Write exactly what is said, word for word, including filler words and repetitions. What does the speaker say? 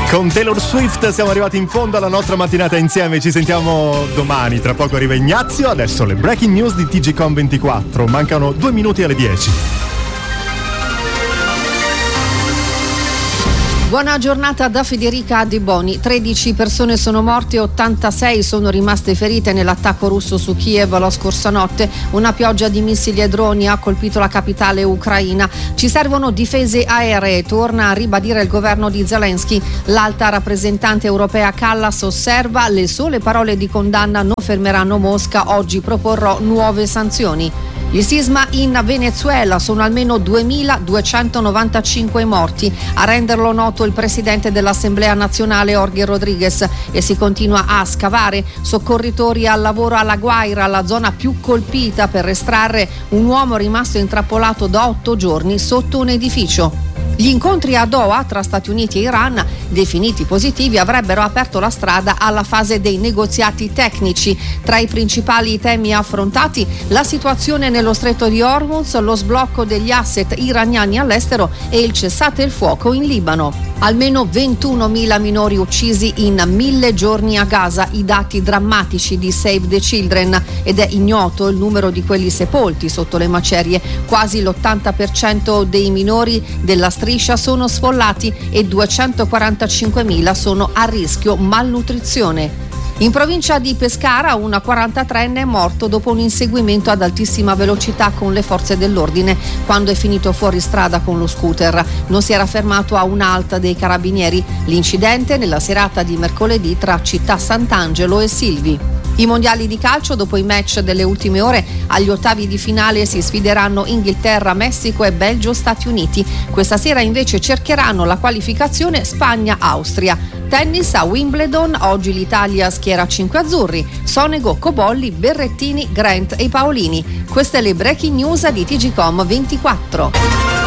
Con Taylor Swift siamo arrivati in fondo alla nostra mattinata insieme, ci sentiamo domani, tra poco arriva Ignazio, adesso le breaking news di T G Com ventiquattro, mancano due minuti alle dieci. Buona giornata da Federica Di Boni. tredici persone sono morte e ottantasei sono rimaste ferite nell'attacco russo su Kiev la scorsa notte. Una pioggia di missili e droni ha colpito la capitale ucraina. Ci servono difese aeree, torna a ribadire il governo di Zelensky. L'alta rappresentante europea Kallas osserva: le sole parole di condanna non fermeranno Mosca, oggi proporrò nuove sanzioni. Il sisma in Venezuela, sono almeno duemiladuecentonovantacinque morti. A renderlo noto il presidente dell'Assemblea nazionale Jorge Rodriguez, e si continua a scavare. Soccorritori al lavoro alla Guaira, la zona più colpita, per estrarre un uomo rimasto intrappolato da otto giorni sotto un edificio. Gli incontri a Doha tra Stati Uniti e Iran, definiti positivi, avrebbero aperto la strada alla fase dei negoziati tecnici. Tra i principali temi affrontati, la situazione nello stretto di Hormuz, lo sblocco degli asset iraniani all'estero e il cessate il fuoco in Libano. Almeno ventunomila minori uccisi in mille giorni a Gaza, i dati drammatici di Save the Children, ed è ignoto il numero di quelli sepolti sotto le macerie. Quasi l'ottanta per cento dei minori della striscia sono sfollati e duecentoquarantacinquemila sono a rischio malnutrizione. In provincia di Pescara un quarantatreenne è morto dopo un inseguimento ad altissima velocità con le forze dell'ordine quando è finito fuori strada con lo scooter. Non si era fermato a un'alta dei carabinieri. L'incidente nella serata di mercoledì tra Città Sant'Angelo e Silvi. I mondiali di calcio, dopo i match delle ultime ore, agli ottavi di finale si sfideranno Inghilterra, Messico e Belgio, Stati Uniti. Questa sera invece cercheranno la qualificazione Spagna-Austria. Tennis a Wimbledon, oggi l'Italia schiera cinque azzurri: Sonego, Cobolli, Berrettini, Grant e Paolini. Queste le breaking news di T G Com ventiquattro.